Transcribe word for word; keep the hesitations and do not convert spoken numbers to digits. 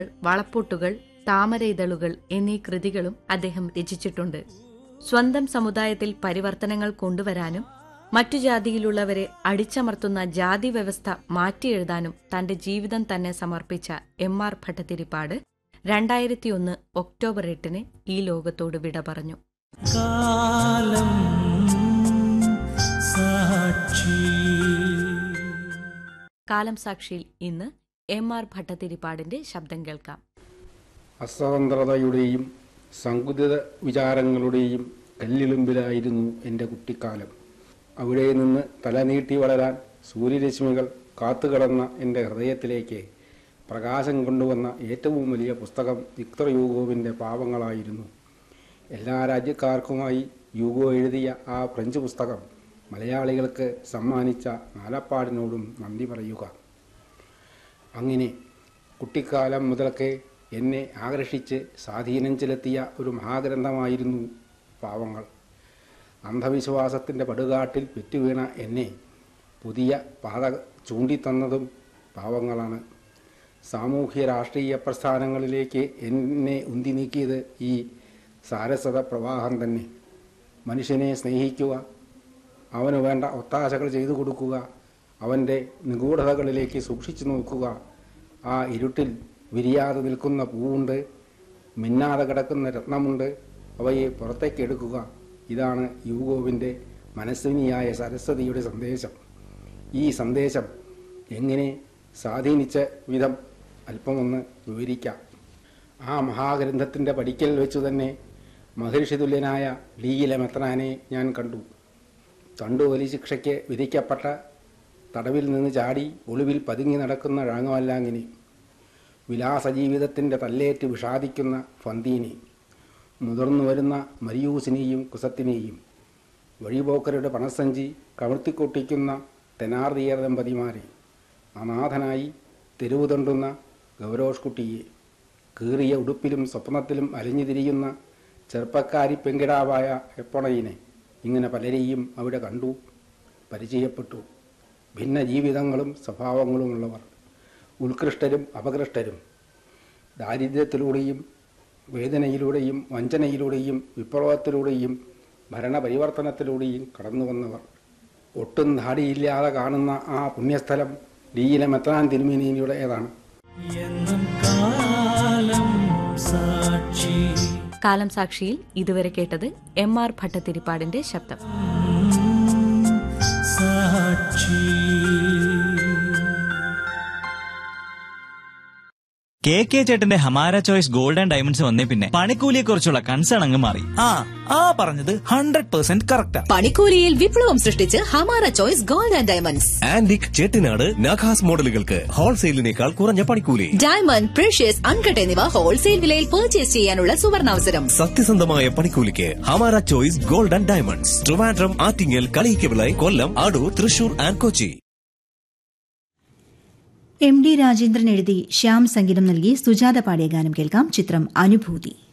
വളപ്പൊട്ടുകൾ, താമരയിതളുകൾ എന്നീ കൃതികളും അദ്ദേഹം രചിച്ചിട്ടുണ്ട്. സ്വന്തം സമുദായത്തിൽ പരിവർത്തനങ്ങൾ കൊണ്ടുവരാനും മറ്റു ജാതിയിലുള്ളവരെ അടിച്ചമർത്തുന്ന ജാതി വ്യവസ്ഥ മാറ്റിയെഴുതാനും തന്റെ ജീവിതം തന്നെ സമർപ്പിച്ച എം ആർ ഭട്ടതിരിപ്പാട് രണ്ടായിരത്തിയൊന്ന് ഒക്ടോബർ എട്ടിന് ഈ ലോകത്തോട് വിട പറഞ്ഞു. കാലം സാക്ഷി. കാലം സാക്ഷിയിൽ ഇന്ന് എം ആർ ഭട്ടതിരിപ്പാടിന്റെ ശബ്ദം കേൾക്കാം. അസ്വതന്ത്രതയുടെയും സങ്കുചിത വിചാരങ്ങളുടെയും കല്ലിളുമ്പിലായിരുന്നു എൻ്റെ കുട്ടിക്കാലം. അവിടെ നിന്ന് തലനീട്ടി വളരാൻ സൂര്യരശ്മികൾ കാത്തുകിടന്ന എൻ്റെ ഹൃദയത്തിലേക്ക് പ്രകാശം കൊണ്ടുവന്ന ഏറ്റവും വലിയ പുസ്തകം വിക്ടർ യൂഗോവിൻ്റെ പാവങ്ങളായിരുന്നു. എല്ലാ രാജ്യക്കാർക്കുമായി യൂഗോ എഴുതിയ ആ ഫ്രഞ്ച് പുസ്തകം മലയാളികൾക്ക് സമ്മാനിച്ച നാലപ്പാടിനോടും നന്ദി പറയുക. അങ്ങനെ കുട്ടിക്കാലം മുതലൊക്കെ എന്നെ ആകർഷിച്ച് സ്വാധീനം ചെലുത്തിയ ഒരു മഹാഗ്രന്ഥമായിരുന്നു പാവങ്ങൾ. അന്ധവിശ്വാസത്തിൻ്റെ പടുകാട്ടിൽ പെറ്റുവീണ എന്നെ പുതിയ പാത ചൂണ്ടിത്തന്നതും പാവങ്ങളാണ്. സാമൂഹ്യ രാഷ്ട്രീയ പ്രസ്ഥാനങ്ങളിലേക്ക് എന്നെ ഉന്തി നീക്കിയത് ഈ സാരസ്വത പ്രവാഹം തന്നെ. മനുഷ്യനെ സ്നേഹിക്കുക, അവന് വേണ്ട ഒത്താശകൾ ചെയ്തു കൊടുക്കുക, അവൻ്റെ നിഗൂഢതകളിലേക്ക് സൂക്ഷിച്ചു നോക്കുക. ആ ഇരുട്ടിൽ വിരിയാതെ നിൽക്കുന്ന പൂവുണ്ട്, മിന്നാതെ കിടക്കുന്ന രത്നമുണ്ട്, അവയെ പുറത്തേക്ക് എടുക്കുക. ഇതാണ് യൂഗോവിൻ്റെ മനസ്വിനിയായ സരസ്വതിയുടെ സന്ദേശം. ഈ സന്ദേശം എങ്ങനെ സ്വാധീനിച്ച വിധം അല്പമൊന്ന് വിവരിക്കാം. ആ മഹാഗ്രന്ഥത്തിൻ്റെ പടിക്കൽ വെച്ചു തന്നെ മഹർഷി തുല്യനായ ലീയിലെ മെത്രാനെ ഞാൻ കണ്ടു. തണ്ടുവലി ശിക്ഷയ്ക്ക് വിധിക്കപ്പെട്ട തടവിൽ നിന്ന് ചാടി ഒളിവിൽ പതുങ്ങി നടക്കുന്ന ഴാങ്ങവല്ലാങ്ങിനെ, വിലാസജീവിതത്തിൻ്റെ തല്ലേറ്റ് വിഷാദിക്കുന്ന ഫന്തീനെ, മുതിർന്നു വരുന്ന മരിയൂസിനെയും കുസത്തിനെയും, വഴിപോക്കരുടെ പണസഞ്ചി കമഴ്ത്തിക്കൊട്ടിക്കുന്ന തെനാർദിയർ ദമ്പതിമാരെ, അനാഥനായി തെരുവ് തണ്ടുന്ന ഗൗരോഷ്കുട്ടിയെ, കീറിയ ഉടുപ്പിലും സ്വപ്നത്തിലും അലിഞ്ഞു തിരിയുന്ന ചെറുപ്പക്കാരി പെങ്കിടാവായ എപ്പൊണയിനെ, ഇങ്ങനെ പലരെയും അവിടെ കണ്ടു, പരിചയപ്പെട്ടു. ഭിന്ന ജീവിതങ്ങളും സ്വഭാവങ്ങളുമുള്ളവർ, ഉത്കൃഷ്ടരും അപകൃഷ്ടരും, ദാരിദ്ര്യത്തിലൂടെയും വേദനയിലൂടെയും വഞ്ചനയിലൂടെയും വിപ്ലവത്തിലൂടെയും ഭരണപരിവർത്തനത്തിലൂടെയും കടന്നു വന്നവർ. ഒട്ടും ധാടിയില്ലാതെ കാണുന്ന ആ പുണ്യസ്ഥലം ലീയിലെ മെത്രാൻ തിരുമേനിയുടേതാണ്. കാലം സാക്ഷിയിൽ ഇതുവരെ കേട്ടത് എം ആർ ഭട്ടതിരിപ്പാടിന്റെ ശബ്ദം. കെ കെ ചേട്ടന്റെ Hamara choice gold and diamonds വന്നേ പിന്നെ പണിക്കൂലിയെ കുറിച്ചുള്ള കൺസേൺ അങ്ങ് മാറി. ആ ആ പറഞ്ഞത് ഹൺഡ്രഡ് പെർസെന്റ് കറക്റ്റാ. പണിക്കൂലിയിൽ വിപ്ലവം സൃഷ്ടിച്ച് Hamara choice gold and diamonds. Antique Chettinad നഖാസ് മോഡലുകൾക്ക് ഹോൾസെയിലിനേക്കാൾ കുറഞ്ഞ പണിക്കൂലി. ഡയമണ്ട്, പ്രഷ്യസ്, അൺകട്ട് എന്നിവ ഹോൾസെയിൽ വിലയിൽ പർച്ചേസ് ചെയ്യാനുള്ള സുവർണാവസരം. സത്യസന്ധമായ പണിക്കൂലിക്ക് Hamara choice gold and diamonds. Trivandrum, Attingal, Kaliyikkavila, Kollam, Adoor, Thrissur and Kochi. M D Rajendran എഴുതി ശ്യാം സംഗീതം നൽകി സുജാത പാടിയ ഗാനം കേൾക്കാം. ചിത്രം അനുഭൂതി.